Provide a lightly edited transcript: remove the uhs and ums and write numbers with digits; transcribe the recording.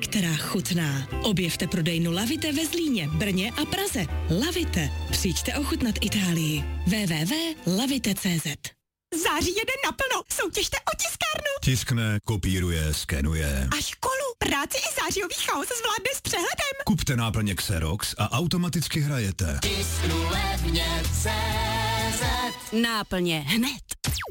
která chutná. Objevte prodejnu Lavite ve Zlíně, Brně a Praze. Lavite. Přijďte ochutnat Itálii. www.lavite.cz. Září jede naplno, soutěžte o tiskárnu. Tiskne, kopíruje, skenuje. A školu, práci i zářijový chaos zvládne s přehledem. Kupte náplně Xerox a automaticky hrajete. Tisknu levně CZ. Náplně hned.